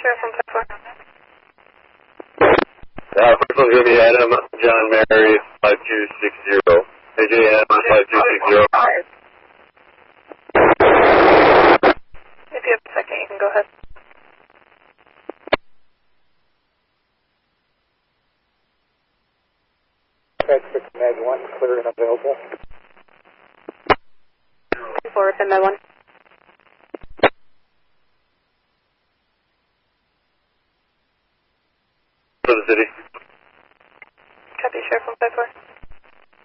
from Platform. First one's going to be Adam John Mary 5260. AJM 5260. If you have a second, you can go ahead. Med 1, clear and available. Forward to Med 1.